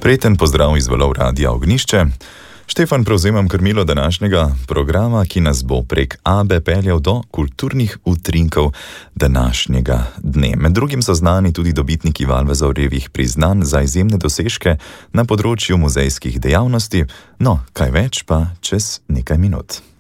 Prijeten pozdrav iz valov Radia Ognjišče. Štefan, prevzemam krmilo današnjega programa, ki nas bo prek Abe peljal do kulturnih utrinkov današnjega dne. Med drugim so znani tudi dobitniki Valvazorjevih priznanj za izjemne dosežke na področju muzejskih dejavnosti. No, kaj več pa čez nekaj minut.